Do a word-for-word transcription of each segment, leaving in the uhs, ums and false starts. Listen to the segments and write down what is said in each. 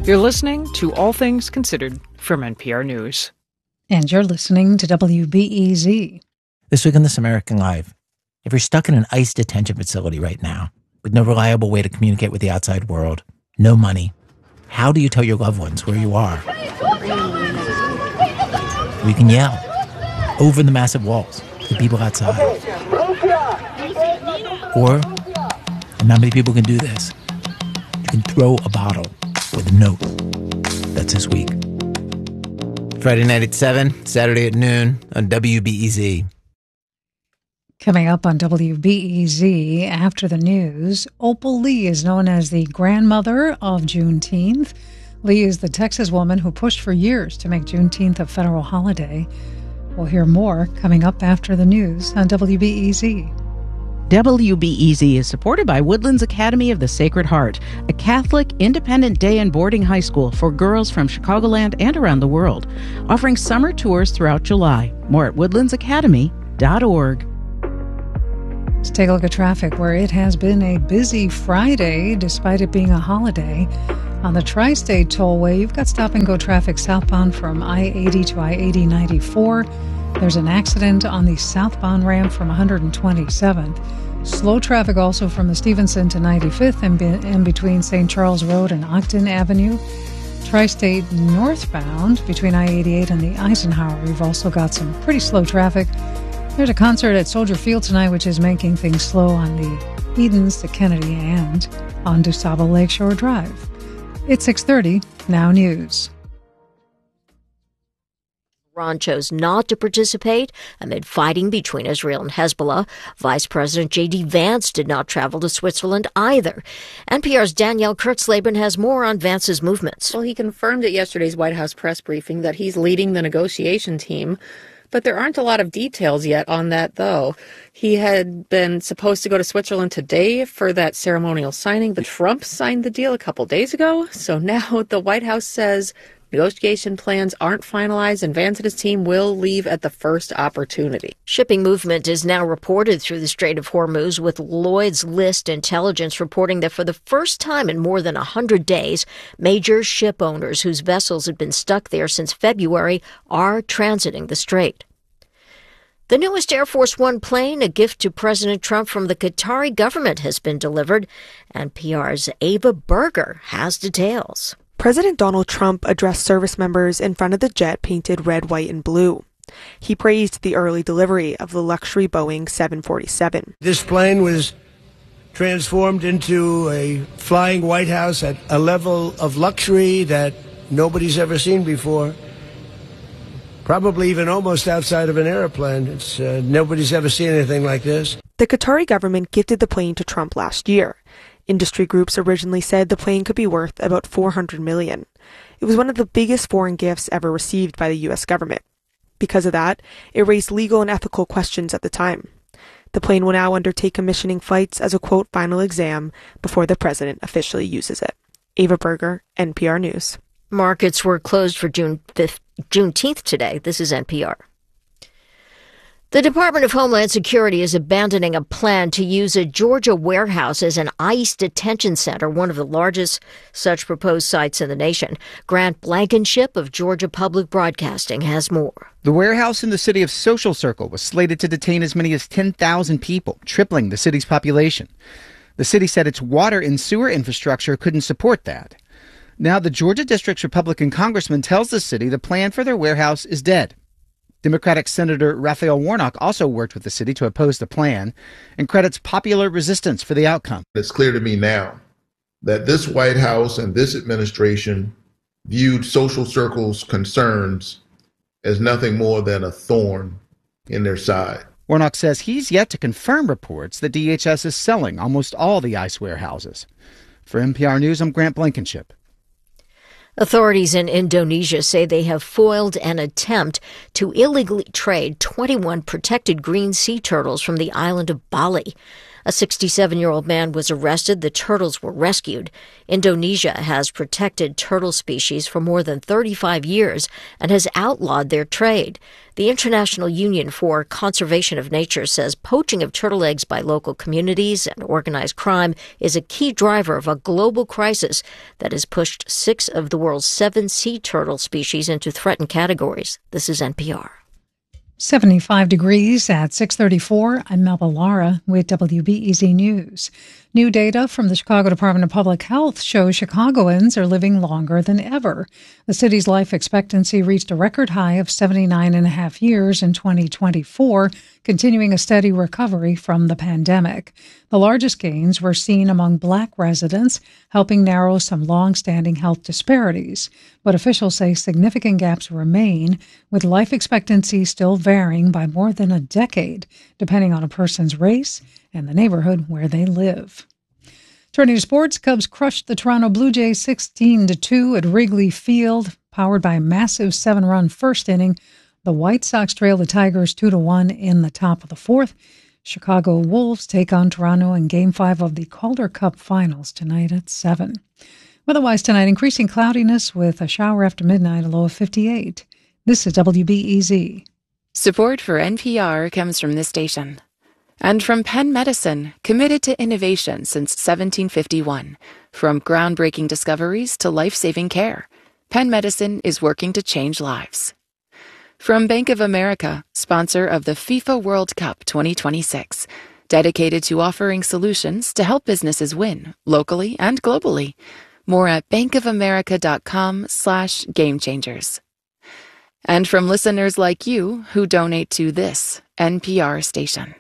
You're listening to All Things Considered from N P R News. And you're listening to W B E Z. This week on This American Life, if you're stuck in an ICE detention facility right now, with no reliable way to communicate with the outside world, no money, how do you tell your loved ones where you are? We can yell over the massive walls to people outside. Or, and not many people can do this, you can throw a bottle with a note. That's this week. Friday night at seven, Saturday at noon on W B E Z. Coming up on W B E Z after the news, Opal Lee is known as the grandmother of Juneteenth. Lee is the Texas woman who pushed for years to make Juneteenth a federal holiday. We'll hear more coming up after the news on W B E Z. W B E Z is supported by Woodlands Academy of the Sacred Heart, a Catholic independent day and boarding high school for girls from Chicagoland and around the world, offering summer tours throughout July. More at woodlands academy dot org. Let's take a look at traffic, where it has been a busy Friday despite it being a holiday. On the Tri-State Tollway, you've got stop-and-go traffic southbound from I eighty to I eighty ninety-four. There's an accident on the southbound ramp from one hundred twenty-seventh. Slow traffic also from the Stevenson to ninety-fifth and in between Saint Charles Road and Ogden Avenue. Tri-State northbound between I eighty-eight and the Eisenhower, you've also got some pretty slow traffic. There's a concert at Soldier Field tonight, which is making things slow on the Edens to Kennedy and on DuSable Lakeshore Drive. It's six thirty, Now News. Iran chose not to participate amid fighting between Israel and Hezbollah. Vice President J D. Vance did not travel to Switzerland either. N P R's Danielle Kurtzleben has more on Vance's movements. Well, he confirmed at yesterday's White House press briefing that he's leading the negotiation team. But there aren't a lot of details yet on that, though. He had been supposed to go to Switzerland today for that ceremonial signing, but Trump signed the deal a couple days ago. So now the White House says negotiation plans aren't finalized, and Vance and his team will leave at the first opportunity. Shipping movement is now reported through the Strait of Hormuz, with Lloyd's List Intelligence reporting that for the first time in more than one hundred days, major ship owners whose vessels had been stuck there since February are transiting the strait. The newest Air Force One plane, a gift to President Trump from the Qatari government, has been delivered. N P R's Ava Berger has details. President Donald Trump addressed service members in front of the jet painted red, white, and blue. He praised the early delivery of the luxury Boeing seven forty-seven. This plane was transformed into a flying White House at a level of luxury that nobody's ever seen before. Probably even almost outside of an airplane. It's, uh, nobody's ever seen anything like this. The Qatari government gifted the plane to Trump last year. Industry groups originally said the plane could be worth about four hundred million dollars. It was one of the biggest foreign gifts ever received by the U S government. Because of that, it raised legal and ethical questions at the time. The plane will now undertake commissioning flights as a, quote, final exam before the president officially uses it. Ava Berger, N P R News. Markets were closed for June fifth, Juneteenth today. This is N P R. The Department of Homeland Security is abandoning a plan to use a Georgia warehouse as an ICE detention center, one of the largest such proposed sites in the nation. Grant Blankenship of Georgia Public Broadcasting has more. The warehouse in the city of Social Circle was slated to detain as many as ten thousand people, tripling the city's population. The city said its water and sewer infrastructure couldn't support that. Now the Georgia District's Republican congressman tells the city the plan for their warehouse is dead. Democratic Senator Raphael Warnock also worked with the city to oppose the plan and credits popular resistance for the outcome. It's clear to me now that this White House and this administration viewed Social Circle's concerns as nothing more than a thorn in their side. Warnock says he's yet to confirm reports that D H S is selling almost all the ICE warehouses. For N P R News, I'm Grant Blankenship. Authorities in Indonesia say they have foiled an attempt to illegally trade twenty-one protected green sea turtles from the island of Bali. A sixty-seven-year-old man was arrested. The turtles were rescued. Indonesia has protected turtle species for more than thirty-five years and has outlawed their trade. The International Union for Conservation of Nature says poaching of turtle eggs by local communities and organized crime is a key driver of a global crisis that has pushed six of the world's seven sea turtle species into threatened categories. This is N P R. seventy-five degrees at six thirty-four. I'm Melba Lara with W B E Z News. New data from the Chicago Department of Public Health shows Chicagoans are living longer than ever. The city's life expectancy reached a record high of seventy-nine and a half years in twenty twenty-four, continuing a steady recovery from the pandemic. The largest gains were seen among Black residents, helping narrow some long-standing health disparities. But officials say significant gaps remain, with life expectancy still varying by more than a decade, depending on a person's race and the neighborhood where they live. Turning to sports, Cubs crushed the Toronto Blue Jays sixteen to two at Wrigley Field, powered by a massive seven-run first inning. The White Sox trail the Tigers two to one in the top of the fourth. Chicago Wolves take on Toronto in Game five of the Calder Cup Finals tonight at seven. Otherwise tonight, increasing cloudiness with a shower after midnight, a low of fifty-eight. This is W B E Z. Support for N P R comes from this station. And from Penn Medicine, committed to innovation since seventeen fifty-one. From groundbreaking discoveries to life-saving care, Penn Medicine is working to change lives. From Bank of America, sponsor of the FIFA World Cup twenty twenty-six, dedicated to offering solutions to help businesses win, locally and globally. More at bankofamerica.com slash game changers. And from listeners like you who donate to this N P R station.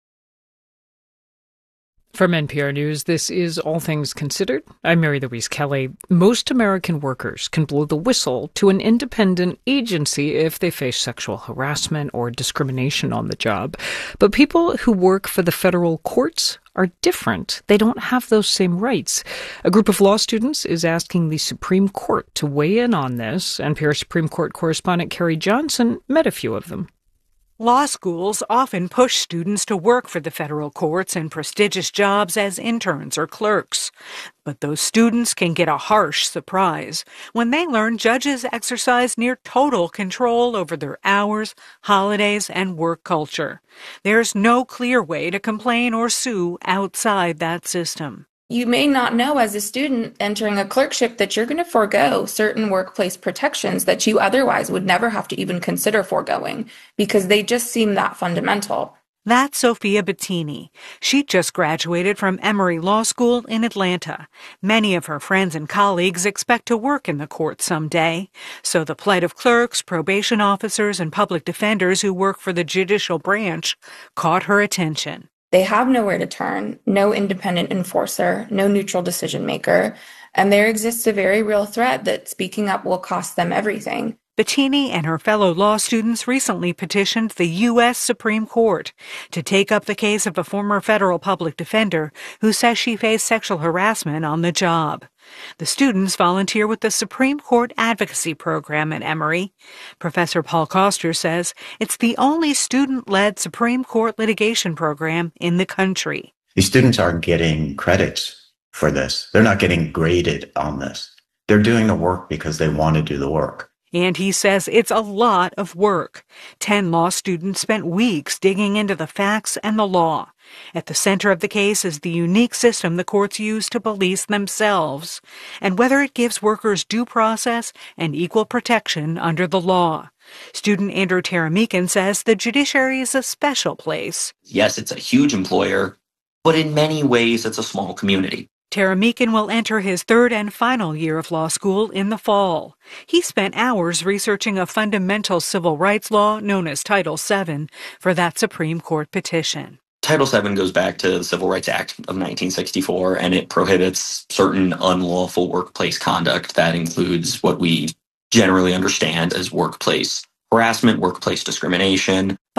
From N P R News, this is All Things Considered. I'm Mary Louise Kelly. Most American workers can blow the whistle to an independent agency if they face sexual harassment or discrimination on the job. But people who work for the federal courts are different. They don't have those same rights. A group of law students is asking the Supreme Court to weigh in on this. N P R Supreme Court correspondent Carrie Johnson met a few of them. Law schools often push students to work for the federal courts in prestigious jobs as interns or clerks. But those students can get a harsh surprise when they learn judges exercise near total control over their hours, holidays, and work culture. There's no clear way to complain or sue outside that system. You may not know as a student entering a clerkship that you're going to forego certain workplace protections that you otherwise would never have to even consider foregoing because they just seem that fundamental. That's Sophia Bettini. She just graduated from Emory Law School in Atlanta. Many of her friends and colleagues expect to work in the court someday. So the plight of clerks, probation officers, and public defenders who work for the judicial branch caught her attention. They have nowhere to turn, no independent enforcer, no neutral decision maker, and there exists a very real threat that speaking up will cost them everything. Bettini and her fellow law students recently petitioned the U S Supreme Court to take up the case of a former federal public defender who says she faced sexual harassment on the job. The students volunteer with the Supreme Court Advocacy Program at Emory. Professor Paul Koster says it's the only student-led Supreme Court litigation program in the country. These students aren't getting credits for this. They're not getting graded on this. They're doing the work because they want to do the work. And he says it's a lot of work. Ten law students spent weeks digging into the facts and the law. At the center of the case is the unique system the courts use to police themselves, and whether it gives workers due process and equal protection under the law. Student Andrew Taramikin says the judiciary is a special place. Yes, it's a huge employer, but in many ways it's a small community. Taramikin will enter his third and final year of law school in the fall. He spent hours researching a fundamental civil rights law known as Title seven for that Supreme Court petition. Title seven goes back to the Civil Rights Act of nineteen sixty-four, and it prohibits certain unlawful workplace conduct that includes what we generally understand as workplace harassment, workplace discrimination.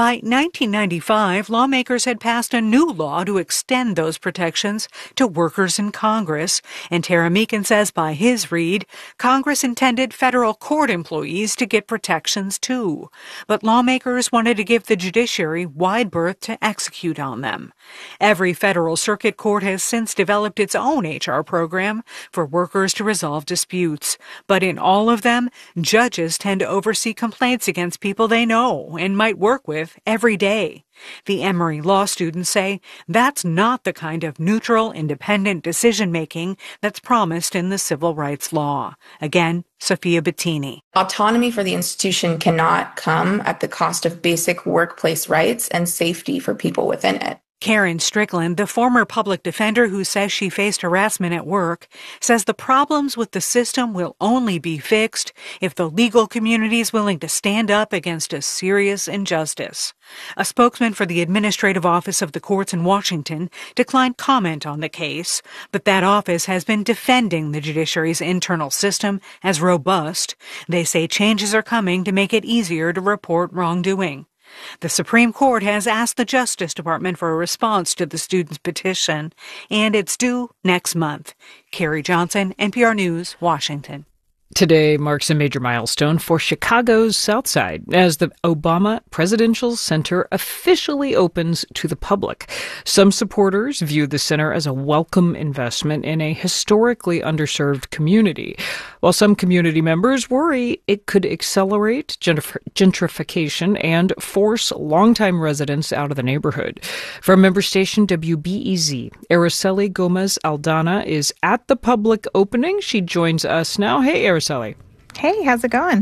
By nineteen ninety-five, lawmakers had passed a new law to extend those protections to workers in Congress, and Tara Meakin says by his read, Congress intended federal court employees to get protections too. But lawmakers wanted to give the judiciary wide berth to execute on them. Every federal circuit court has since developed its own H R program for workers to resolve disputes. But in all of them, judges tend to oversee complaints against people they know and might work with every day. The Emory law students say that's not the kind of neutral, independent decision-making that's promised in the civil rights law. Again, Sophia Bettini. Autonomy for the institution cannot come at the cost of basic workplace rights and safety for people within it. Karen Strickland, the former public defender who says she faced harassment at work, says the problems with the system will only be fixed if the legal community is willing to stand up against a serious injustice. A spokesman for the Administrative Office of the Courts in Washington declined comment on the case, but that office has been defending the judiciary's internal system as robust. They say changes are coming to make it easier to report wrongdoing. The Supreme Court has asked the Justice Department for a response to the students' petition, and it's due next month. Carrie Johnson, N P R News, Washington. Today marks a major milestone for Chicago's South Side as the Obama Presidential Center officially opens to the public. Some supporters view the center as a welcome investment in a historically underserved community, while some community members worry it could accelerate gentrification and force longtime residents out of the neighborhood. From member station W B E Z, Araceli Gomez Aldana is at the public opening. She joins us now. Hey, Araceli. Hey, how's it going?